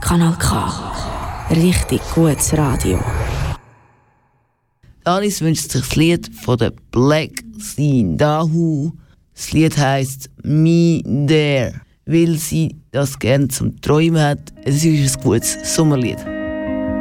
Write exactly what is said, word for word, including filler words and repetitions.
Kanal K. Richtig gutes Radio. Alice wünscht sich das Lied von der Black Scene Dahu. Das Lied heisst «Me There», weil sie das gerne zum Träumen hat. Es ist ein gutes Sommerlied.